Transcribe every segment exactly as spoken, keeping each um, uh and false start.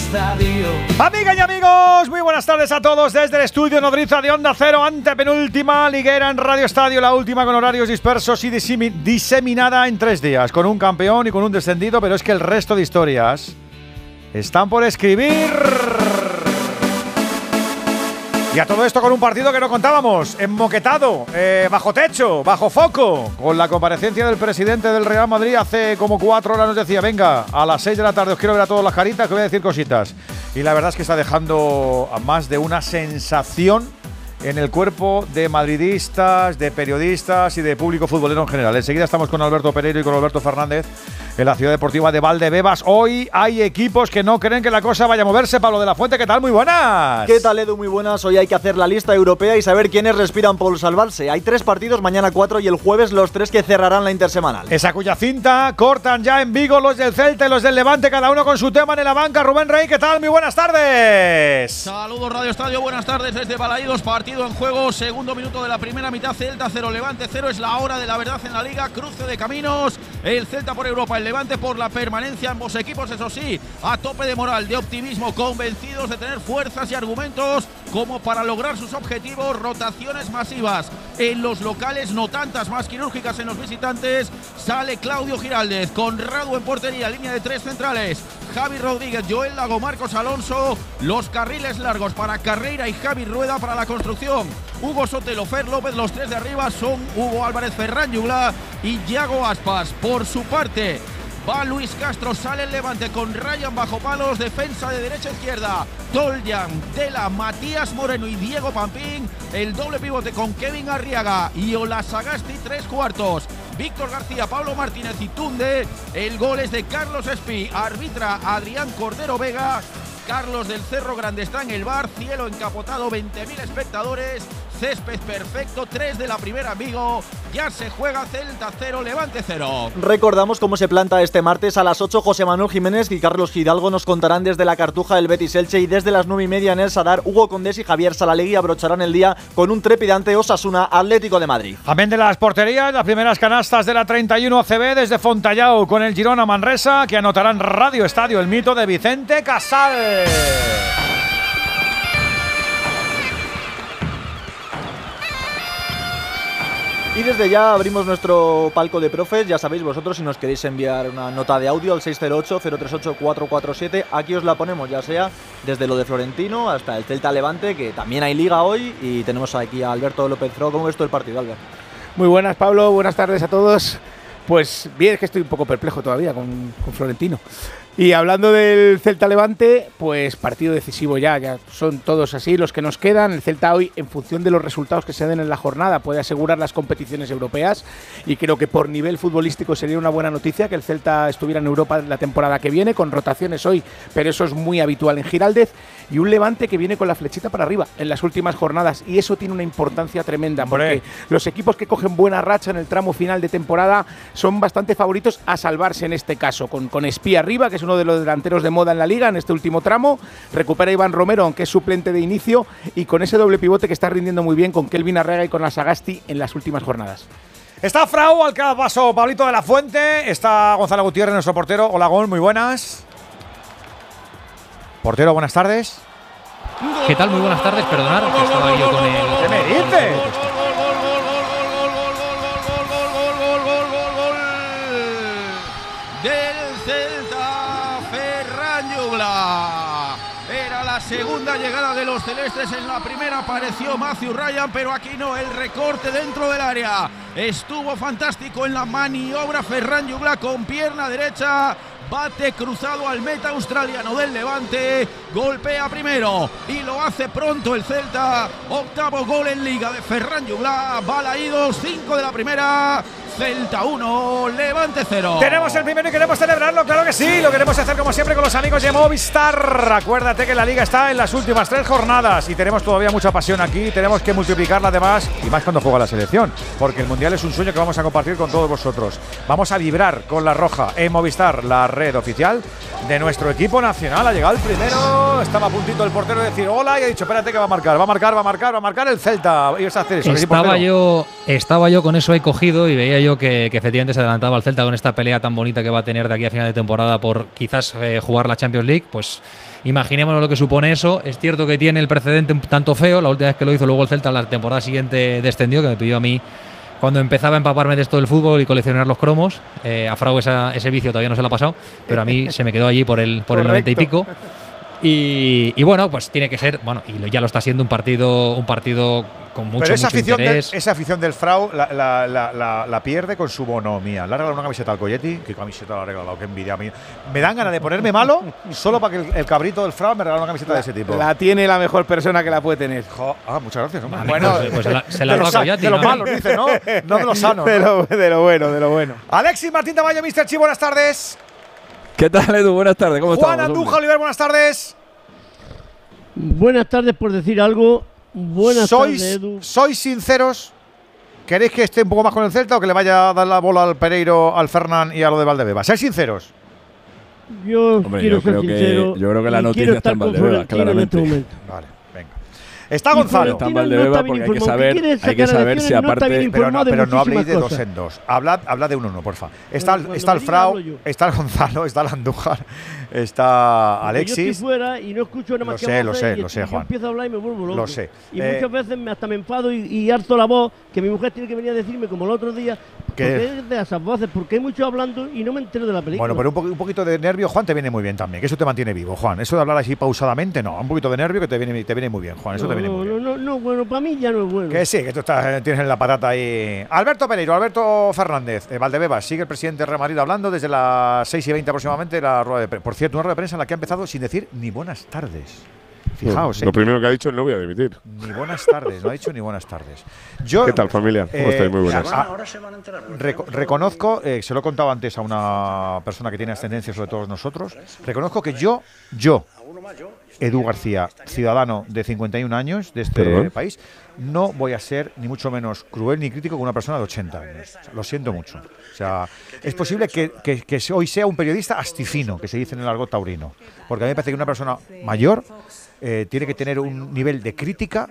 Estadio. Amigas y amigos, muy buenas tardes a todos desde el estudio nodriza de Onda Cero, antepenúltima liguera en Radio Estadio, la última con horarios dispersos y disemi- diseminada en tres días, con un campeón y con un descendido, pero es que el resto de historias están por escribir. Y a todo esto con un partido que no contábamos, enmoquetado, eh, bajo techo, bajo foco, con la comparecencia del presidente del Real Madrid hace como cuatro horas nos decía, venga, a las seis de la tarde os quiero ver a todos las caritas que voy a decir cositas. Y la verdad es que está dejando a más de una sensación en el cuerpo de madridistas, de periodistas y de público futbolero en general. Enseguida estamos con Alberto Pereiro y con Alberto Fernández en la ciudad deportiva de Valdebebas. Hoy hay equipos que no creen que la cosa vaya a moverse. Pablo de la Fuente, ¿qué tal? Muy buenas. ¿Qué tal, Edu? Muy buenas. Hoy hay que hacer la lista europea y saber quiénes respiran por salvarse. Hay tres partidos, mañana cuatro y el jueves los tres que cerrarán la intersemanal. Esa cuya cinta cortan ya en Vigo los del Celta y los del Levante, cada uno con su tema en la banca. Rubén Rey, ¿qué tal? Muy buenas tardes. Saludos Radio Estadio, buenas tardes desde Balaídos. Partido en juego, segundo minuto de la primera mitad. Celta cero, Levante cero. Es la hora de la verdad en la Liga. Cruce de caminos. El Celta por Europa, el Levante por la permanencia. Ambos equipos, eso sí, a tope de moral, de optimismo, convencidos de tener fuerzas y argumentos como para lograr sus objetivos. Rotaciones masivas en los locales, no tantas, más quirúrgicas en los visitantes. Sale Claudio Giraldez con Radu en portería, línea de tres centrales. Javi Rodríguez, Joel Lago, Marcos Alonso. Los carriles largos para Carreira y Javi Rueda para la construcción. Hugo Sotelo, Fer López, los tres de arriba son Hugo Álvarez, Ferran Jugla y Yago Aspas. Por su parte, va Luis Castro, sale el Levante con Ryan bajo palos, defensa de derecha a izquierda. Toljan, Tela, Matías Moreno y Diego Pampín. El doble pivote con Kevin Arriaga y Olasagasti, tres cuartos. Víctor García, Pablo Martínez y Tunde. El gol es de Carlos Espí, arbitra Adrián Cordero Vega. Carlos del Cerro Grande está en el bar, cielo encapotado, veinte mil espectadores, césped perfecto, tres de la primera Vigo, ya se juega. Celta cero, Levante cero. Recordamos cómo se planta este martes a las ocho. José Manuel Jiménez y Carlos Hidalgo nos contarán desde la Cartuja del Betis Elche, y desde las nueve y media en el Sadar, Hugo Condés y Javier Salalegui abrocharán el día con un trepidante Osasuna Atlético de Madrid. Amén de las porterías, las primeras canastas de la treinta y uno A C B desde Fontallao con el Girona Manresa, que anotarán Radio Estadio el mito de Vicente Casal. Y desde ya abrimos nuestro palco de profes. Ya sabéis vosotros, si nos queréis enviar una nota de audio al seis cero ocho, cero tres ocho, cuatro cuatro siete, aquí os la ponemos, ya sea desde lo de Florentino hasta el Celta Levante, que también hay liga hoy, y tenemos aquí a Alberto López Fro. ¿Cómo ves todo el partido, Albert? Muy buenas, Pablo, buenas tardes a todos. Pues bien, es que estoy un poco perplejo todavía con, con Florentino. Y hablando del Celta Levante, pues partido decisivo ya, ya son todos así los que nos quedan. El Celta hoy, en función de los resultados que se den en la jornada, puede asegurar las competiciones europeas, y creo que por nivel futbolístico sería una buena noticia que el Celta estuviera en Europa la temporada que viene, con rotaciones hoy, pero eso es muy habitual en Giraldez. Y un Levante que viene con la flechita para arriba en las últimas jornadas, y eso tiene una importancia tremenda, porque los equipos que cogen buena racha en el tramo final de temporada son bastante favoritos a salvarse en este caso, con, con Espí arriba, que es uno de los delanteros de moda en la liga en este último tramo. Recupera a Iván Romero, aunque es suplente de inicio, y con ese doble pivote que está rindiendo muy bien con Kelvin Arreaga y con Olasagasti en las últimas jornadas. Está Frau, al paso Pablito de la Fuente, está Gonzalo Gutiérrez, nuestro portero. Hola, Gon, muy buenas. Portero, buenas tardes. ¿Qué tal? Muy buenas tardes, perdonad, que estaba yo con el... ¿Qué me dices? Del Celta, Ferran Jugla. Era la segunda llegada de los celestes. En la primera apareció Matthew Ryan, pero aquí no. El recorte dentro del área estuvo fantástico en la maniobra. Ferran Jugla con pierna derecha, bate cruzado al meta australiano del Levante, golpea primero y lo hace pronto el Celta. Octavo gol en Liga de Ferran Jugla. Balaídos, cinco de la primera. Celta uno, Levante cero. Tenemos el primero y queremos celebrarlo, claro que sí. Lo queremos hacer como siempre con los amigos de Movistar. Acuérdate que la Liga está en las últimas tres jornadas y tenemos todavía mucha pasión aquí. Tenemos que multiplicarla además, y más cuando juega la selección, porque el Mundial es un sueño que vamos a compartir con todos vosotros. Vamos a vibrar con la roja en Movistar, la red oficial de nuestro equipo nacional. Ha llegado el primero, estaba a puntito el portero de decir hola y ha dicho espérate que va a marcar, va a marcar, va a marcar, va a marcar el Celta. Y vas a hacer eso. Estaba yo, estaba yo con eso ahí cogido y veía yo yo que, que efectivamente se adelantaba al Celta con esta pelea tan bonita que va a tener de aquí a final de temporada por quizás eh, jugar la Champions League. Pues imaginémonos lo que supone eso. Es cierto que tiene el precedente un tanto feo. La última vez que lo hizo, luego el Celta la temporada siguiente descendió, que me pidió a mí cuando empezaba a empaparme de esto del fútbol y coleccionar los cromos. Eh, a Frau esa, ese vicio todavía no se lo ha pasado, pero a mí se me quedó allí por el, por el noventa y pico. Y, y bueno, pues tiene que ser, bueno, y ya lo está siendo un partido, un partido con mucho, Pero esa mucho afición, del, interés. esa afición del Frau la, la, la, la, la pierde con su bonomía. Le ha regalado una camiseta al Coyetti. ¿Qué camiseta le ha regalado? Qué envidia a mí. Me dan ganas de ponerme malo solo para que el, el cabrito del Frau me regale una camiseta la, de ese tipo. La tiene la mejor persona que la puede tener. Jo, ah, muchas gracias. Hombre. Vale, Bueno, pues, pues se la, se la de, roba los, Coyetti, de los ¿no? malos, dice, ¿no? No de los sanos. De ¿no? lo, de lo bueno, de lo bueno. Alexis Martín Tamayo, mister Chi, buenas tardes. ¿Qué tal, Edu? Buenas tardes, ¿cómo Juan estamos? Andújar Oliver, buenas tardes. Buenas tardes, por decir algo. Buenas ¿Sois, tardes, Edu. ¿Sois sinceros? ¿Queréis que esté un poco más con el Celta o que le vaya a dar la bola al Pereiro, al Fernán y a lo de Valdebeba? Seáis sinceros. Yo Hombre, quiero yo ser creo que- sincero. yo creo que la y noticia quiero está estar en con Valdebeba, Florentino en este claramente. momento. Vale, venga. Está Y Gonzalo. Está en Florentino Valdebeba no está porque bien hay que informado. saber- ¿Qué quiere hay que sacar saber elecciones? si No está aparte- bien Pero no, informado de pero no habléis de muchísimas dos cosas. en dos. Hablad, hablad de uno en uno, porfa. Está, Cuando está el me diga, Frau, hablo yo. está el Gonzalo, está el Andújar, está Porque Yo Alexis. estoy fuera y no escucho nada Lo más que sé, lo voces sé, y lo sé, yo Juan. empiezo a hablar y me vuelvo loco. Lo sé. Y Eh, muchas veces me, hasta me enfado y, y harto la voz, que mi mujer tiene que venir a decirme, como el otro día, ¿Qué? ¿por qué de esas voces? Porque hay mucho hablando y no me entero de la película. Bueno, pero un, po- un poquito de nervio, Juan, te viene muy bien también. Que eso te mantiene vivo, Juan. Eso de hablar así pausadamente, no. Un poquito de nervio que te viene, te viene muy bien, Juan. Eso no, te viene no, muy no, bien. no, no, bueno, para mí ya no es bueno. Que sí, que tú estás, eh, tienes en la patata ahí. Alberto Pereiro, Alberto Fernández, eh, Valdebeba, sigue el presidente de Real Madrid hablando desde las seis y veinte aproximadamente la rueda de prensa. Por cierto, una rueda de prensa en la que ha empezado sin decir ni buenas tardes. Fijaos, Lo eh, primero que ha dicho es no voy a dimitir. ni buenas tardes, no ha dicho ni buenas tardes. Yo, ¿Qué tal, familia? ¿Cómo eh, estáis? Muy buenas. ah, reco- reconozco, eh, se lo he contado antes a una persona que tiene ascendencia sobre todos nosotros, reconozco que yo, yo, Edu García, ciudadano de cincuenta y un años de este Perdón. país, no voy a ser ni mucho menos cruel ni crítico con una persona de ochenta años. O sea, lo siento mucho. O sea, es posible que, que- que hoy sea un periodista astifino, que se dice en el argot taurino. Porque a mí me parece que una persona mayor eh, tiene que tener un nivel de crítica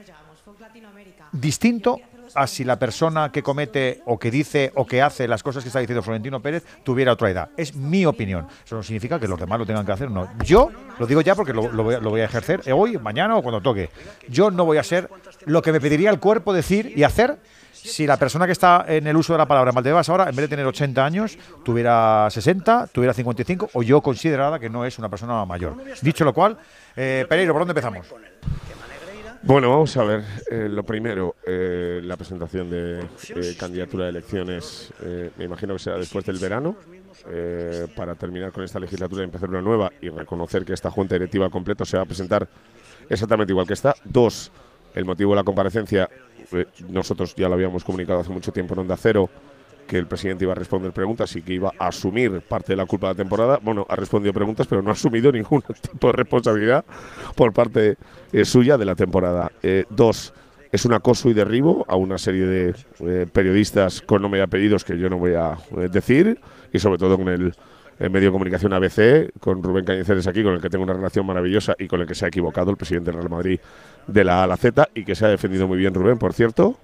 distinto a si la persona que comete o que dice o que hace las cosas que está diciendo Florentino Pérez tuviera otra edad. Es mi opinión. Eso no significa que los demás lo tengan que hacer. No. Yo lo digo ya porque lo, lo voy, a, lo voy a ejercer hoy, mañana o cuando toque. Yo no voy a ser lo que me pediría el cuerpo decir y hacer si la persona que está en el uso de la palabra en Valdebebas ahora, en vez de tener ochenta años, tuviera sesenta, tuviera cincuenta y cinco, o yo considerada que no es una persona mayor. Dicho lo cual, eh, Pereiro, ¿por dónde empezamos? Bueno, vamos a ver. Eh, lo primero, eh, la presentación de eh, candidatura de elecciones, eh, me imagino que será después del verano, eh, para terminar con esta legislatura y empezar una nueva y reconocer que esta junta directiva al completo se va a presentar exactamente igual que esta. Dos, el motivo de la comparecencia, eh, nosotros ya lo habíamos comunicado hace mucho tiempo en Onda Cero, que el presidente iba a responder preguntas y que iba a asumir parte de la culpa de la temporada. Bueno, ha respondido preguntas, pero no ha asumido ningún tipo de responsabilidad por parte eh, suya de la temporada. Eh, dos, es un acoso y derribo a una serie de eh, periodistas con nombre y apellidos que yo no voy a eh, decir, y sobre todo con el, el medio de comunicación A B C, con Rubén Cañizares aquí, con el que tengo una relación maravillosa y con el que se ha equivocado el presidente del Real Madrid de la A a la Z, y que se ha defendido muy bien Rubén, por cierto.